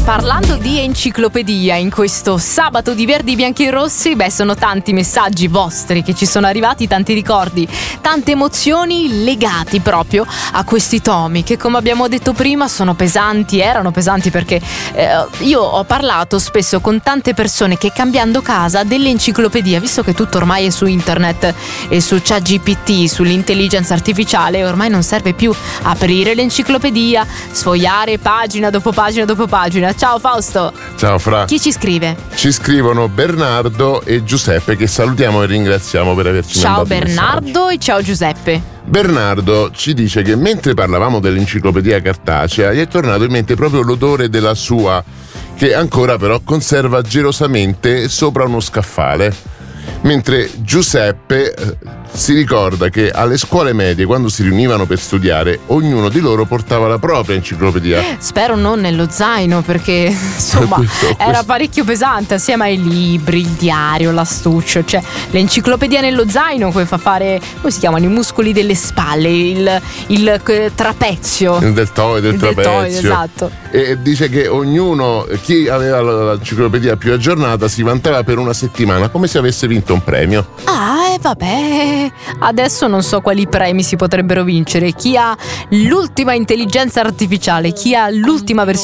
Parlando di enciclopedia in questo sabato di Verdi, Bianchi e Rossi, sono tanti messaggi vostri che ci sono arrivati, tanti ricordi, tante emozioni legati proprio a questi tomi che, come abbiamo detto prima, erano pesanti perché io ho parlato spesso con tante persone che, cambiando casa, dell'enciclopedia, visto che tutto ormai è su internet e su ChatGPT, sull'intelligenza artificiale, ormai non serve più aprire l'enciclopedia, sfogliare pagina dopo pagina dopo pagina. Ciao Fausto. Ciao Fra. Chi ci scrive? Ci scrivono Bernardo e Giuseppe, che salutiamo e ringraziamo per averci Ciao mandato Bernardo e ciao Giuseppe. Bernardo ci dice che mentre parlavamo dell'enciclopedia cartacea gli è tornato in mente proprio l'odore della sua, che ancora però conserva gelosamente sopra uno scaffale. Mentre Giuseppe si ricorda che alle scuole medie, quando si riunivano per studiare, ognuno di loro portava la propria enciclopedia. Spero non nello zaino, perché insomma era parecchio pesante, assieme ai libri, il diario, l'astuccio. Cioè l'enciclopedia nello zaino fa fare, come si chiamano, i muscoli delle spalle, il trapezio. Il deltoide, il trapezio. Esatto. E dice che ognuno, chi aveva l'enciclopedia più aggiornata, si vantava per una settimana come se avesse vinto un premio. Vabbè, adesso non so quali premi si potrebbero vincere. Chi ha l'ultima intelligenza artificiale, chi ha l'ultima versione